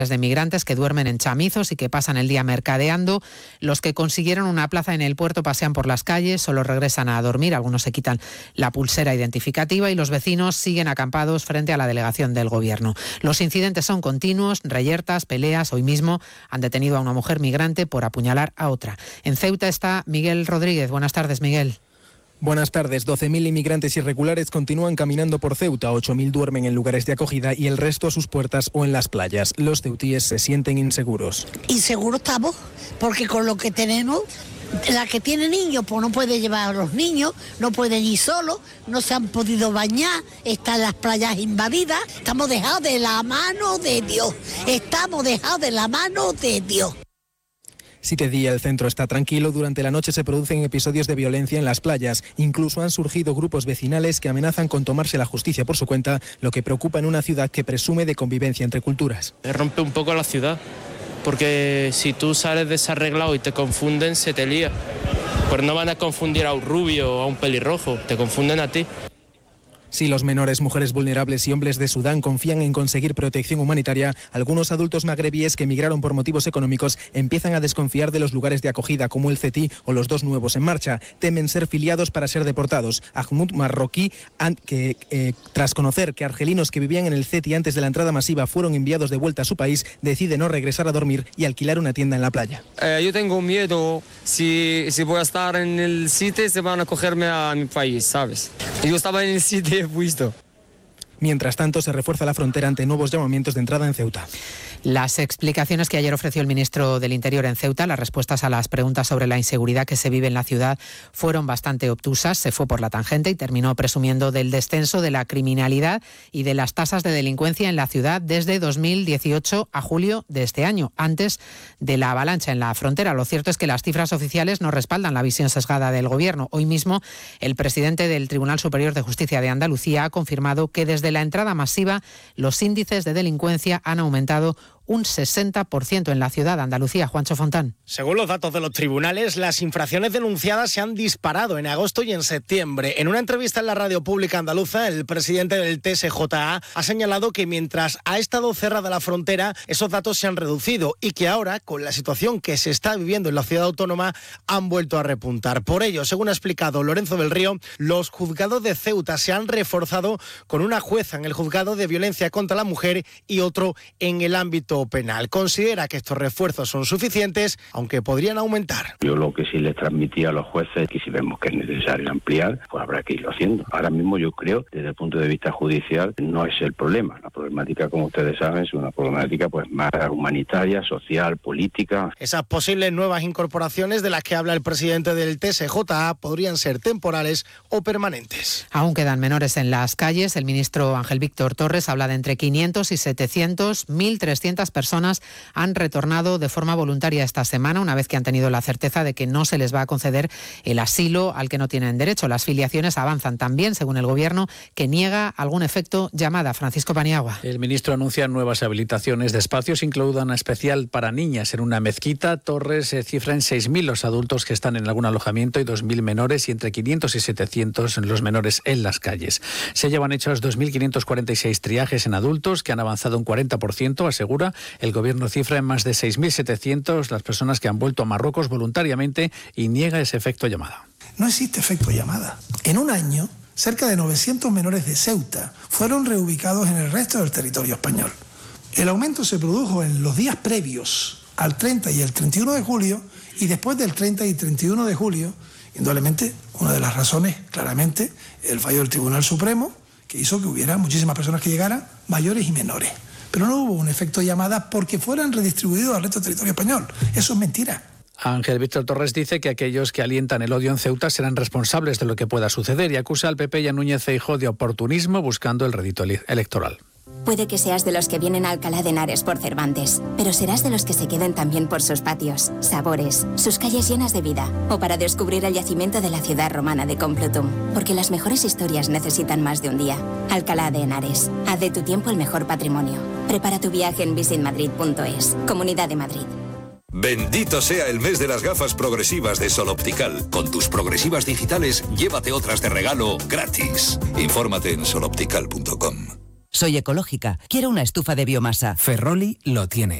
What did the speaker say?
de migrantes que duermen en chamizos y que pasan el día mercadeando. Los que consiguieron una plaza en el puerto pasean por las calles, solo regresan a dormir, algunos se quitan la pulsera identificativa y los vecinos siguen acampados frente a la delegación del gobierno. Los incidentes son continuos, reyertas, peleas. Hoy mismo han detenido a una mujer migrante por apuñalar a otra. En Ceuta está Miguel Rodríguez. Buenas tardes, Miguel. Buenas tardes. 12.000 inmigrantes irregulares continúan caminando por Ceuta. 8.000 duermen en lugares de acogida y el resto a sus puertas o en las playas. Los ceutíes se sienten inseguros. Inseguros estamos, porque con lo que tenemos, la que tiene niños, pues no puede llevar a los niños, no pueden ir solos, no se han podido bañar, están las playas invadidas. Estamos dejados de la mano de Dios. Estamos dejados de la mano de Dios. Si de día el centro está tranquilo, durante la noche se producen episodios de violencia en las playas. Incluso han surgido grupos vecinales que amenazan con tomarse la justicia por su cuenta, lo que preocupa en una ciudad que presume de convivencia entre culturas. Rompe un poco la ciudad, porque si tú sales desarreglado y te confunden, se te lía. Pues no van a confundir a un rubio o a un pelirrojo, te confunden a ti. Si los menores, mujeres vulnerables y hombres de Sudán confían en conseguir protección humanitaria, algunos adultos magrebíes que emigraron por motivos económicos empiezan a desconfiar de los lugares de acogida como el CETI o los dos nuevos en marcha. Temen ser filiados para ser deportados. Ahmoud Marroquí, tras conocer que argelinos que vivían en el CETI antes de la entrada masiva fueron enviados de vuelta a su país, decide no regresar a dormir y alquilar una tienda en la playa. Yo tengo miedo, si voy a estar en el sitio, se van a cogerme a mi país, ¿sabes? Yo estaba en el sitio. Mientras tanto, se refuerza la frontera ante nuevos llamamientos de entrada en Ceuta. Las explicaciones que ayer ofreció el ministro del Interior en Ceuta, las respuestas a las preguntas sobre la inseguridad que se vive en la ciudad, fueron bastante obtusas. Se fue por la tangente y terminó presumiendo del descenso de la criminalidad y de las tasas de delincuencia en la ciudad desde 2018 a julio de este año, antes de la avalancha en la frontera. Lo cierto es que las cifras oficiales no respaldan la visión sesgada del Gobierno. Hoy mismo, el presidente del Tribunal Superior de Justicia de Andalucía ha confirmado que desde la entrada masiva los índices de delincuencia han aumentado un 60% en la ciudad de Andalucía. Juancho Fontán. Según los datos de los tribunales, las infracciones denunciadas se han disparado en agosto y en septiembre. En una entrevista en la radio pública andaluza, el presidente del TSJA ha señalado que mientras ha estado cerrada la frontera, esos datos se han reducido y que ahora, con la situación que se está viviendo en la ciudad autónoma, han vuelto a repuntar. Por ello, según ha explicado Lorenzo del Río, los juzgados de Ceuta se han reforzado con una jueza en el juzgado de violencia contra la mujer y otro en el ámbito penal. Considera que estos refuerzos son suficientes, aunque podrían aumentar. Yo lo que sí les transmití a los jueces es que si vemos que es necesario ampliar, pues habrá que irlo haciendo. Ahora mismo yo creo, desde el punto de vista judicial, no es el problema. La problemática, como ustedes saben, es una problemática pues más humanitaria, social, política. Esas posibles nuevas incorporaciones de las que habla el presidente del TSJA podrían ser temporales o permanentes. Aún quedan menores en las calles. El ministro Ángel Víctor Torres habla de entre 500 y 700, 1.300 personas han retornado de forma voluntaria esta semana, una vez que han tenido la certeza de que no se les va a conceder el asilo al que no tienen derecho. Las filiaciones avanzan también, según el Gobierno, que niega algún efecto llamada. Francisco Paniagua. El ministro anuncia nuevas habilitaciones de espacios, incluida una especial para niñas en una mezquita. Torres cifra en 6.000 los adultos que están en algún alojamiento y 2.000 menores, y entre 500 y 700 los menores en las calles. Se llevan hechos 2.546 triajes en adultos, que han avanzado un 40%, asegura. El Gobierno cifra en más de 6.700 las personas que han vuelto a Marruecos voluntariamente y niega ese efecto llamada. No existe efecto llamada. En un año, cerca de 900 menores de Ceuta fueron reubicados en el resto del territorio español. El aumento se produjo en los días previos al 30 y el 31 de julio y después del 30 y 31 de julio, indudablemente, una de las razones, claramente, el fallo del Tribunal Supremo, que hizo que hubiera muchísimas personas que llegaran, mayores y menores. Pero no hubo un efecto llamada porque fueran redistribuidos al resto del territorio español. Eso es mentira. Ángel Víctor Torres dice que aquellos que alientan el odio en Ceuta serán responsables de lo que pueda suceder y acusa al PP y a Núñez Feijóo de oportunismo buscando el rédito electoral. Puede que seas de los que vienen a Alcalá de Henares por Cervantes, pero serás de los que se queden también por sus patios, sabores, sus calles llenas de vida, o para descubrir el yacimiento de la ciudad romana de Complutum, porque las mejores historias necesitan más de un día. Alcalá de Henares, haz de tu tiempo el mejor patrimonio. Prepara tu viaje en visitmadrid.es, Comunidad de Madrid. Bendito sea el mes de las gafas progresivas de Sol Optical. Con tus progresivas digitales, llévate otras de regalo gratis. Infórmate en soloptical.com. Soy ecológica. Quiero una estufa de biomasa. Ferroli lo tiene.